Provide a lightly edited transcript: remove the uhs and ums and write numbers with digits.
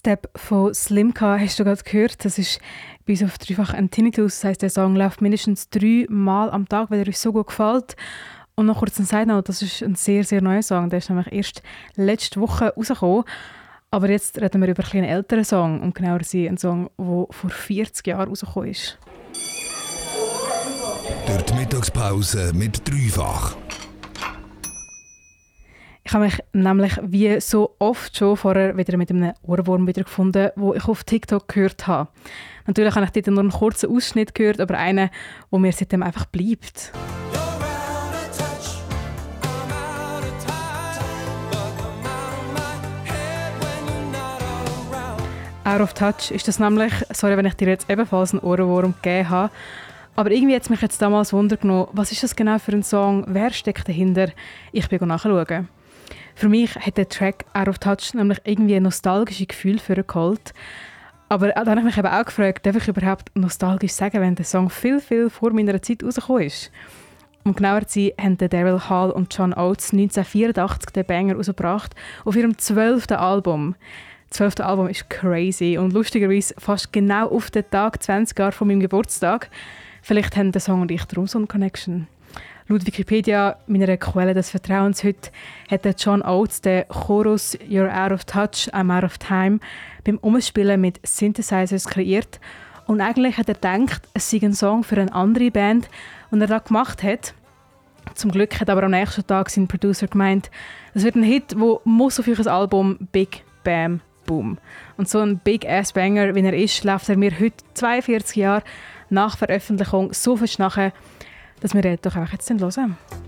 Step von Slimka hast du gerade gehört. Das ist bei uns auf dreifach ein Tinnitus. Das heisst, der Song läuft mindestens 3 Mal am Tag, weil er uns so gut gefällt. Und noch kurz ein Side-Note, das ist ein sehr, sehr neuer Song. Der ist nämlich erst letzte Woche rausgekommen. Aber jetzt reden wir über einen älteren Song. Und genauer gesagt einen Song, der vor 40 Jahren rausgekommen ist. Durch die Mittagspause mit dreifach. Ich habe mich nämlich wie so oft schon vorher wieder mit einem Ohrwurm gefunden, den ich auf TikTok gehört habe. Natürlich habe ich dort nur einen kurzen Ausschnitt gehört, aber einen, der mir seitdem einfach bleibt. Out of Touch ist das nämlich. Sorry, wenn ich dir jetzt ebenfalls einen Ohrwurm gegeben habe. Aber irgendwie hat es mich jetzt damals Wunder genommen, was ist das genau für ein Song? Wer steckt dahinter? Ich bin nachschauen. Für mich hat der Track Out of Touch nämlich irgendwie ein nostalgisches Gefühl für ihn geholt. Aber dann habe ich mich eben auch gefragt, darf ich überhaupt nostalgisch sagen, wenn der Song viel, viel vor meiner Zeit rausgekommen ist? Um genauer zu sein, haben Daryl Hall und John Oates 1984 den Banger rausgebracht auf ihrem 12. Album. Das 12. Album ist crazy und lustigerweise fast genau auf den Tag 20 Jahre von meinem Geburtstag. Vielleicht haben der Song und ich darum so eine Connection. Laut Wikipedia, meiner Quelle des Vertrauens heute, hat John Oates den Chorus «You're out of touch, I'm out of time» beim Umspielen mit Synthesizers kreiert. Und eigentlich hat er gedacht, es sei ein Song für eine andere Band, und er das gemacht hat. Zum Glück hat aber am nächsten Tag sein Producer gemeint, es wird ein Hit, der muss auf euer Album «Big Bam Boom». Und so ein Big-Ass-Banger, wie er ist, läuft er mir heute 42 Jahre nach Veröffentlichung so fest nachher, dass wir doch einfach jetzt hören.